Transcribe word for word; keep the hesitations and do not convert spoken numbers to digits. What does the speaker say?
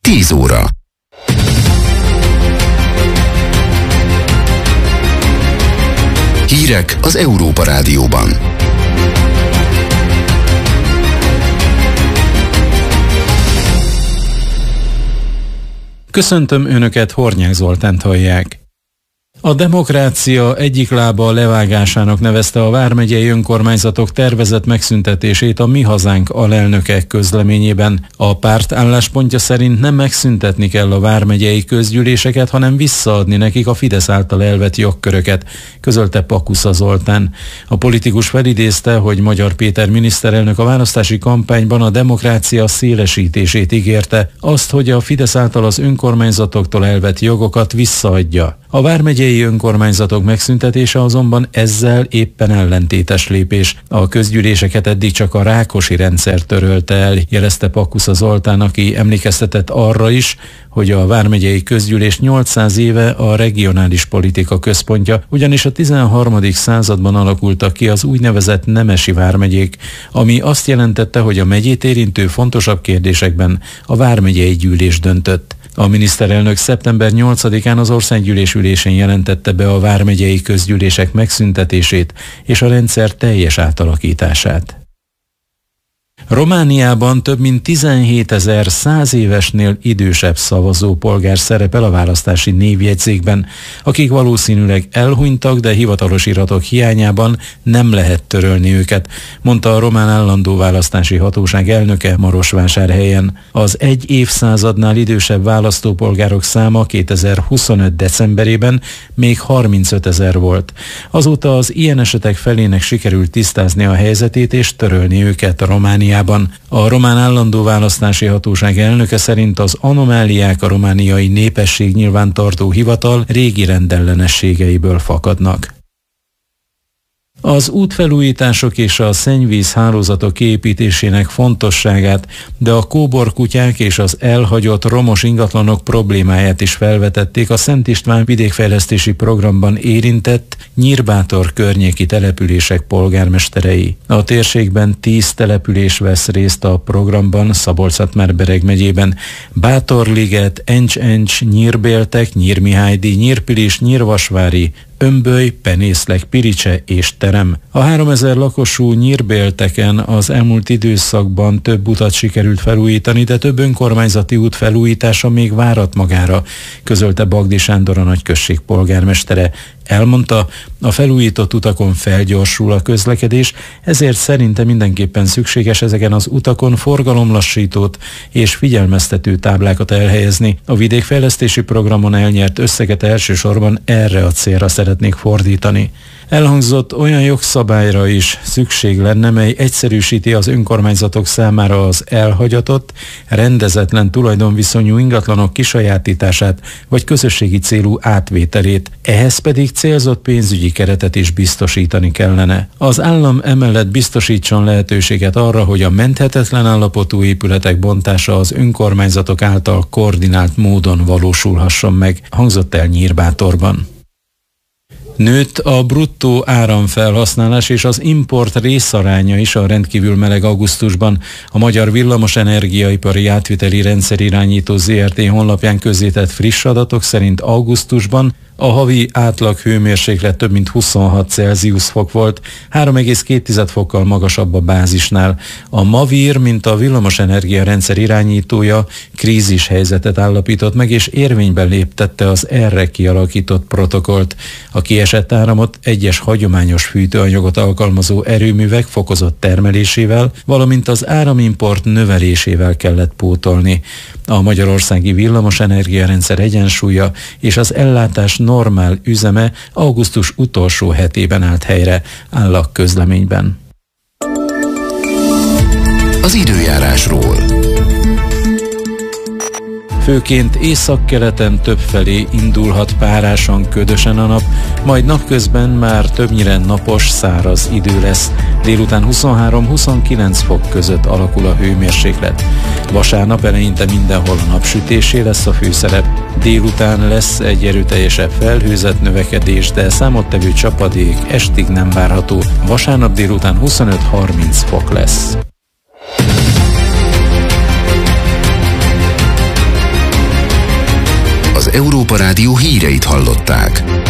tíz óra. Hírek az Európa Rádióban. Köszöntöm Önöket, Hornyák Zoltánt hallják. A demokrácia egyik lába levágásának nevezte a vármegyei önkormányzatok tervezett megszüntetését a Mi Hazánk alelnöke közleményében. A párt álláspontja szerint nem megszüntetni kell a vármegyei közgyűléseket, hanem visszaadni nekik a Fidesz által elvett jogköröket, közölte Pakusza Zoltán. A politikus felidézte, hogy Magyar Péter miniszterelnök a választási kampányban a demokrácia szélesítését ígérte, azt, hogy a Fidesz által az önkormányzatoktól elvett jogokat visszaadja. A vármegyei önkormányzatok megszüntetése azonban ezzel éppen ellentétes lépés. A közgyűléseket eddig csak a Rákosi rendszer törölte el, jelezte Pakusza Zoltán, aki emlékeztetett arra is, hogy a vármegyei közgyűlés nyolcszáz éve a regionális politika központja, ugyanis a tizenharmadik században alakultak ki az úgynevezett nemesi vármegyék, ami azt jelentette, hogy a megyét érintő fontosabb kérdésekben a vármegyei gyűlés döntött. A miniszterelnök szeptember nyolcadikán az országgyűlés ülésén jelentette be a vármegyei közgyűlések megszüntetését és a rendszer teljes átalakítását. Romániában több mint tizenhétezer száz évesnél idősebb szavazópolgár szerepel a választási névjegyzékben, akik valószínűleg elhunytak, de hivatalos iratok hiányában nem lehet törölni őket, mondta a román állandó választási hatóság elnöke Marosvásárhelyen. Az egy évszázadnál idősebb választópolgárok száma kétezer-huszonöt decemberében még harmincötezer volt. Azóta az ilyen esetek felének sikerült tisztázni a helyzetét és törölni őket a Romániában. A román állandó választási hatóság elnöke szerint az anomáliák a romániai népesség nyilvántartó hivatal régi rendellenességeiből fakadnak. Az útfelújítások és a szennyvíz hálózatok kiépítésének fontosságát, de a kóborkutyák és az elhagyott romos ingatlanok problémáját is felvetették a Szent István vidékfejlesztési programban érintett Nyírbátor környéki települések polgármesterei. A térségben tíz település vesz részt a programban Szabolcs-Szatmár-Bereg megyében: Bátorliget, Encs-Encs, Nyírbéltek, Nyírmihálydi, Nyírpilis, Nyírvasvári, Ömböly, Penészlek, Piricse és Terem. A háromezer lakosú Nyírbélteken az elmúlt időszakban több utat sikerült felújítani, de több önkormányzati út felújítása még várat magára, közölte Bagdi Sándor, a nagyközség polgármestere. Elmondta, a felújított utakon felgyorsul a közlekedés, ezért szerinte mindenképpen szükséges ezeken az utakon forgalomlassítót és figyelmeztető táblákat elhelyezni. A vidékfejlesztési programon elnyert összeget elsősorban erre a célra szeretnék fordítani. Elhangzott, olyan jogszabályra is szükség lenne, mely egyszerűsíti az önkormányzatok számára az elhagyatott, rendezetlen tulajdonviszonyú ingatlanok kisajátítását vagy közösségi célú átvételét. Ehhez pedig célzott pénzügyi keretet is biztosítani kellene. Az állam emellett biztosítson lehetőséget arra, hogy a menthetetlen állapotú épületek bontása az önkormányzatok által koordinált módon valósulhasson meg, hangzott el Nyírbátorban. Nőtt a bruttó áramfelhasználás és az import részaránya is a rendkívül meleg augusztusban. A Magyar Villamos Energiaipari Átviteli Rendszerirányító zé er té honlapján közzétett friss adatok szerint augusztusban a havi átlag hőmérséklet több mint huszonhat Celsius fok volt, három egész két fokkal magasabb a bázisnál. A Mavir, mint a villamosenergia rendszer irányítója, krízis helyzetet állapított meg, és érvényben léptette az erre kialakított protokollt. A kiesett áramot egyes hagyományos fűtőanyagot alkalmazó erőművek fokozott termelésével, valamint az áramimport növelésével kellett pótolni. A magyarországi villamosenergia rendszer egyensúlya és az ellátás normál üzeme augusztus utolsó hetében állt helyre, áll a közleményben. Az időjárásról. Főként északkeleten többfelé indulhat párásan, ködösen a nap, majd napközben már többnyire napos, száraz idő lesz. Délután huszonhárom-huszonkilenc fok között alakul a hőmérséklet. Vasárnap eleinte mindenhol a napsütésé lesz a főszerep. Délután lesz egy erőteljesebb felhőzet növekedés, de számottevő csapadék estig nem várható. Vasárnap délután huszonöt-harminc fok lesz. az Európa Rádió híreit hallották.